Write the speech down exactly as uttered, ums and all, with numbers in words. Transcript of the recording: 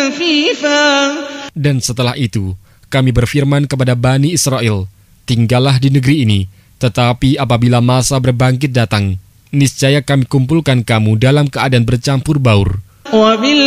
كثيفا. Dan setelah itu, kami berfirman kepada Bani Israel, tinggallah di negeri ini, tetapi apabila masa berbangkit datang, niscaya kami kumpulkan kamu dalam keadaan bercampur baur.